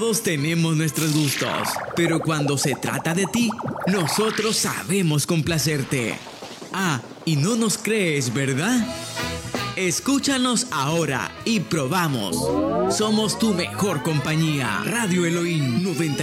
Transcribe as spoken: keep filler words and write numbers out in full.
Todos tenemos nuestros gustos, pero cuando se trata de ti, nosotros sabemos complacerte. Ah, y no nos crees, ¿verdad? Escúchanos ahora y probamos. Somos tu mejor compañía. Radio Elohim noventa